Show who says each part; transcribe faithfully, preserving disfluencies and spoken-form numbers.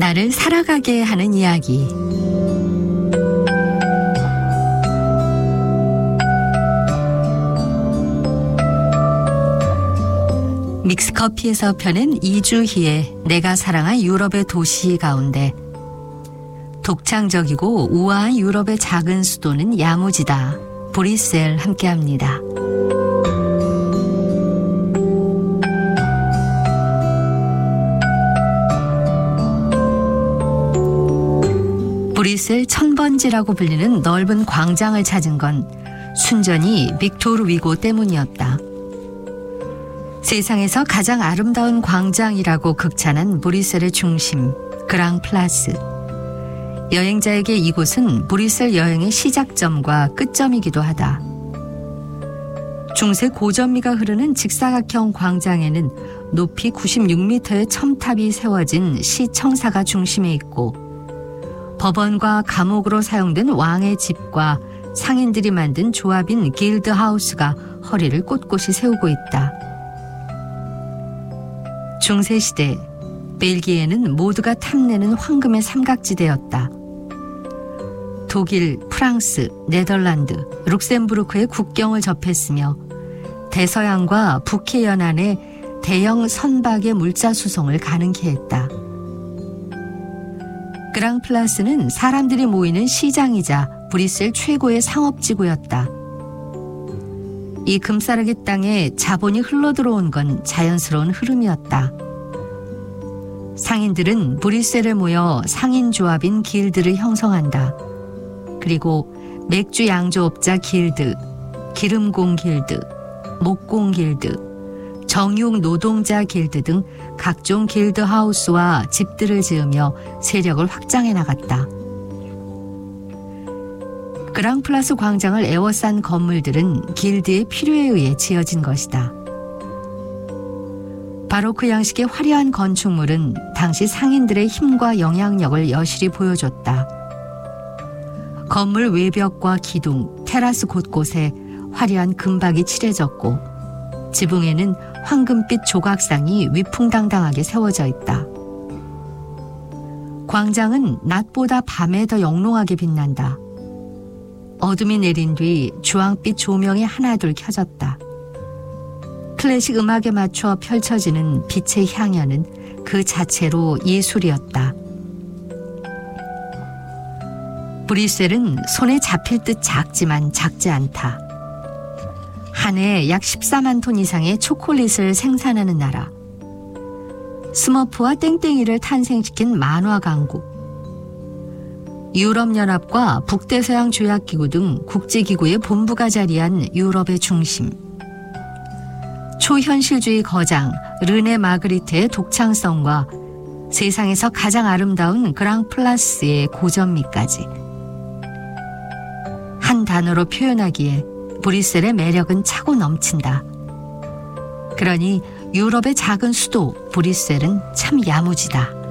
Speaker 1: 나를 살아가게 하는 이야기. 믹스커피에서 펴낸 이주희의 내가 사랑한 유럽의 도시 가운데 독창적이고 우아한 유럽의 작은 수도는 야무지다. 브뤼셀 함께합니다. 브뤼셀 천번지라고 불리는 넓은 광장을 찾은 건 순전히 빅토르 위고 때문이었다. 세상에서 가장 아름다운 광장이라고 극찬한 브뤼셀의 중심, 그랑플라스. 여행자에게 이곳은 브뤼셀 여행의 시작점과 끝점이기도 하다. 중세 고전미가 흐르는 직사각형 광장에는 높이 구십육 미터의 첨탑이 세워진 시청사가 중심에 있고 법원과 감옥으로 사용된 왕의 집과 상인들이 만든 조합인 길드하우스가 허리를 꼿꼿이 세우고 있다. 중세시대 벨기에는 모두가 탐내는 황금의 삼각지대였다. 독일, 프랑스, 네덜란드, 룩셈부르크의 국경을 접했으며 대서양과 북해 연안의 대형 선박의 물자 수송을 가능케 했다. 그랑플라스는 사람들이 모이는 시장이자 브뤼셀 최고의 상업지구였다. 이 금싸라기 땅에 자본이 흘러들어온 건 자연스러운 흐름이었다. 상인들은 브뤼셀에 모여 상인조합인 길드를 형성한다. 그리고 맥주 양조업자 길드, 기름공 길드, 목공 길드, 정육 노동자 길드 등 각종 길드하우스와 집들을 지으며 세력을 확장해 나갔다. 그랑플라스 광장을 에워싼 건물들은 길드의 필요에 의해 지어진 것이다. 바로크 양식의 화려한 건축물은 당시 상인들의 힘과 영향력을 여실히 보여줬다. 건물 외벽과 기둥, 테라스 곳곳에 화려한 금박이 칠해졌고 지붕에는 황금빛 조각상이 위풍당당하게 세워져 있다. 광장은 낮보다 밤에 더 영롱하게 빛난다. 어둠이 내린 뒤 주황빛 조명이 하나둘 켜졌다. 클래식 음악에 맞춰 펼쳐지는 빛의 향연은 그 자체로 예술이었다. 브뤼셀은 손에 잡힐 듯 작지만 작지 않다. 한 해 약 십사만 톤 이상의 초콜릿을 생산하는 나라. 스머프와 땡땡이를 탄생시킨 만화 강국. 유럽연합과 북대서양 조약기구 등 국제기구의 본부가 자리한 유럽의 중심. 초현실주의 거장 르네 마그리트의 독창성과 세상에서 가장 아름다운 그랑플라스의 고전미까지. 한 단어로 표현하기에 브뤼셀의 매력은 차고 넘친다. 그러니 유럽의 작은 수도 브뤼셀은 참 야무지다.